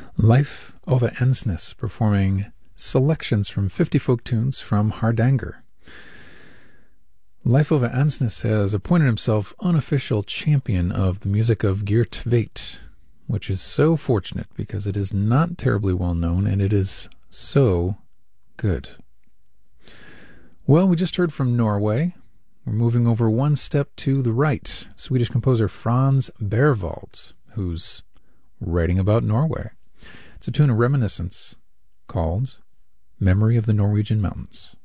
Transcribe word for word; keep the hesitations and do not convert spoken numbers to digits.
Leif Ove Ansnes performing selections from fifty folk tunes from Hardanger. Leif Ove Ansnes has appointed himself unofficial champion of the music of Geert Tveit, which is so fortunate because it is not terribly well known and it is so good. Well, we just heard from Norway. We're moving over one step to the right. Swedish composer Franz Berwald, who's writing about Norway. It's a tune of reminiscence called Memory of the Norwegian Mountains.